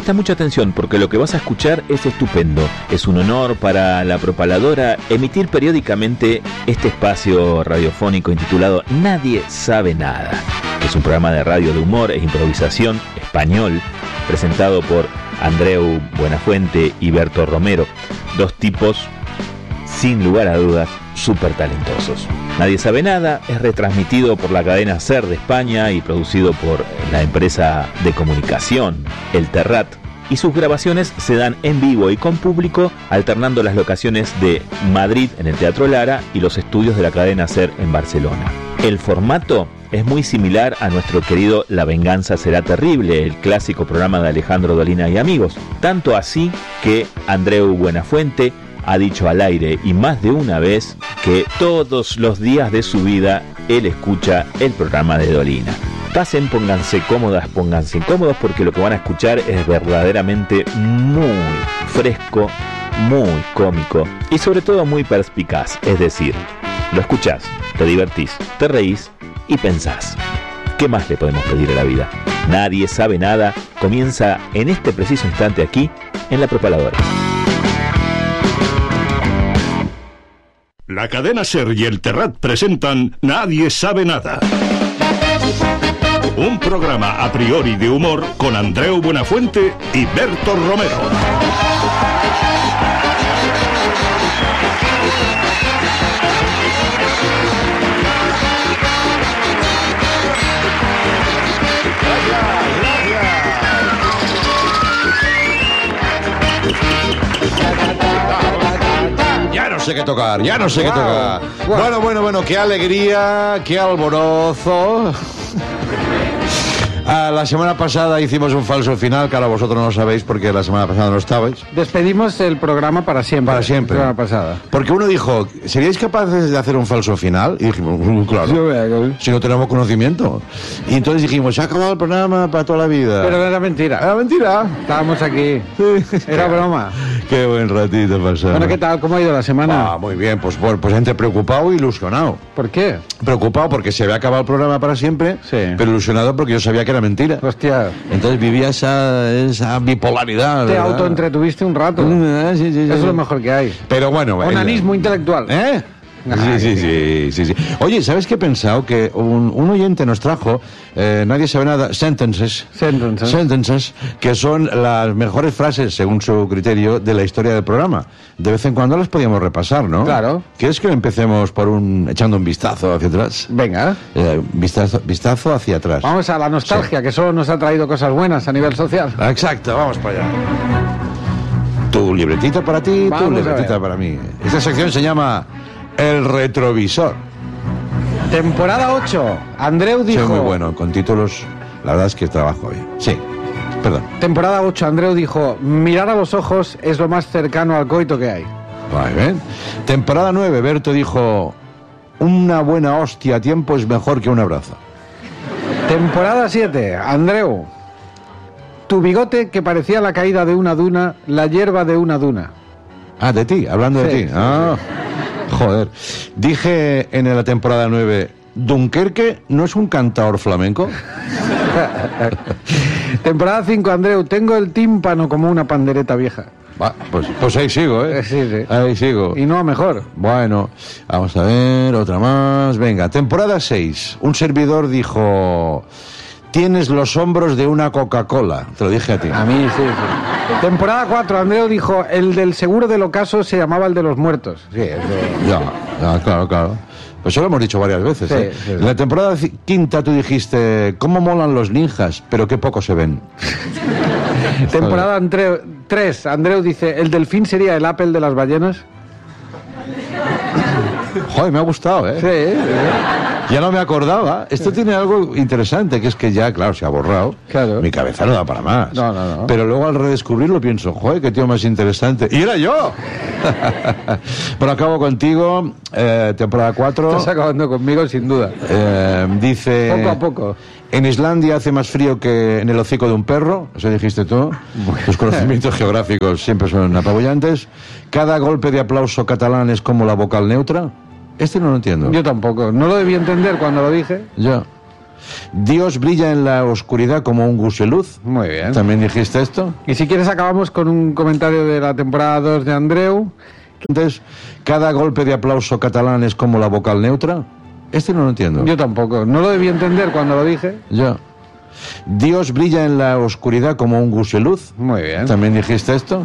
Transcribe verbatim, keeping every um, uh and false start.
Presta mucha atención porque lo que vas a escuchar es estupendo. Es un honor para la propaladora emitir periódicamente este espacio radiofónico intitulado Nadie sabe nada. Es un programa de radio de humor e improvisación español presentado por Andreu Buenafuente y Berto Romero, dos tipos sin lugar a dudas súper talentosos. Nadie sabe nada es retransmitido por la cadena SER de España y producido por la empresa de comunicación El Terrat, y sus grabaciones se dan en vivo y con público, alternando las locaciones de Madrid en el Teatro Lara y los estudios de la cadena SER en Barcelona. El formato es muy similar a nuestro querido La venganza será terrible, el clásico programa de Alejandro Dolina y amigos, tanto así que Andreu Buenafuente ha dicho al aire y más de una vez que todos los días de su vida él escucha el programa de Dolina. Pasen, pónganse cómodas, pónganse incómodos, porque lo que van a escuchar es verdaderamente muy fresco, muy cómico y sobre todo muy perspicaz. Es decir, lo escuchás, te divertís, te reís y pensás. ¿Qué más le podemos pedir a la vida? Nadie sabe nada. Comienza en este preciso instante aquí, en La Propaladora. La cadena SER y El Terrat presentan Nadie sabe nada. Un programa a priori de humor con Andreu Buenafuente y Berto Romero. Ya no sé qué tocar, ya no sé wow. qué tocar. Wow. Bueno, bueno, bueno, qué alegría, qué alborozo. Ah, la semana pasada hicimos un falso final, que ahora vosotros no lo sabéis porque la semana pasada no estabais. Despedimos el programa para siempre. Para siempre. La semana pasada. Porque uno dijo, ¿seríais capaces de hacer un falso final? Y dijimos, uh, claro, sí, si no tenemos conocimiento. Y entonces dijimos, se ha acabado el programa para toda la vida. Pero era mentira. Era mentira. Estábamos aquí. Era broma. Qué buen ratito pasado. Bueno, ¿qué tal? ¿Cómo ha ido la semana? Ah, muy bien, pues, pues, pues gente preocupado e ilusionado. ¿Por qué? Preocupado porque se había acabado el programa para siempre, sí. Pero ilusionado porque yo sabía que era mentira. Hostia. Entonces vivía esa, esa bipolaridad. Te ¿verdad? autoentretuviste un rato. Sí, sí, sí, Eso sí. es lo mejor que hay. Pero bueno... Onanismo el... intelectual. ¿Eh? Sí, sí, sí, sí, sí. Oye, ¿sabes qué he pensado? Que un, un oyente nos trajo, eh, nadie sabe nada, sentences, sentences, sentences, que son las mejores frases, según su criterio, de la historia del programa. De vez en cuando las podíamos repasar, ¿no? Claro. ¿Quieres que empecemos por un echando un vistazo hacia atrás? Venga. Eh, vistazo, vistazo hacia atrás. Vamos a la nostalgia, sí. Que solo nos ha traído cosas buenas a nivel social. Exacto, vamos para allá. Tu libretito para ti, vamos, tu libretita para mí. Esta sección se llama El Retrovisor. Temporada ocho. Andreu dijo... Sí, muy bueno, con títulos, la verdad es que trabajo bien. Sí, perdón. Temporada ocho, Andreu dijo, mirar a los ojos es lo más cercano al coito que hay. Muy bien. Temporada nueve, Berto dijo, una buena hostia a tiempo es mejor que un abrazo. Temporada siete, Andreu, tu bigote que parecía la caída de una duna, la hierba de una duna. Ah, de ti, hablando sí, de ti. Sí, ah. sí. Joder, dije en la temporada nueve, ¿Dunkerque no es un cantador flamenco? Temporada cinco, Andreu, tengo el tímpano como una pandereta vieja. Va, pues, pues ahí sigo, ¿eh? Sí, sí. Ahí sigo. Y no mejor. Bueno, vamos a ver, otra más. Venga, temporada seis, un servidor dijo... Tienes los hombros de una Coca-Cola. Te lo dije a ti. A mí, sí, sí. Temporada cuatro, Andreu dijo, el del seguro del ocaso se llamaba el de los muertos. Sí, eso... Ya, ya, claro, claro. Pues eso lo hemos dicho varias veces, sí, ¿eh? Sí, sí. En la temporada quinta tú dijiste, ¿cómo molan los ninjas? Pero qué poco se ven. Temporada Andreu, tres, Andreu dice, ¿el delfín sería el Apple de las ballenas? Joder, me ha gustado, ¿eh? Sí, sí. Ya no me acordaba. Esto tiene algo interesante, que es que ya, claro, se ha borrado. Claro. Mi cabeza no da para más. No, no, no. Pero luego al redescubrirlo pienso, joder, qué tío más interesante. ¡Y era yo! Bueno, acabo contigo, eh, temporada cuatro. Estás acabando conmigo, sin duda. Eh, dice... Poco a poco. En Islandia hace más frío que en el hocico de un perro. Eso dijiste tú. Tus conocimientos geográficos siempre son apabullantes. Cada golpe de aplauso catalán es como la vocal neutra. Este no lo entiendo. Yo tampoco. No lo debí entender cuando lo dije. Ya. Dios brilla en la oscuridad como un guseluz. Muy bien. ¿También dijiste esto? Y si quieres acabamos con un comentario de la temporada dos de Andreu. Entonces, cada golpe de aplauso catalán es como la vocal neutra. Este no lo entiendo. Yo tampoco. No lo debí entender cuando lo dije. Yo. Dios brilla en la oscuridad como un guseluz. Muy bien. ¿También dijiste esto?